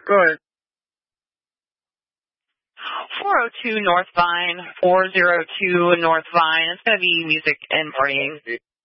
Go ahead. 402 North Vine, 402 North Vine. It's going to be music and partying.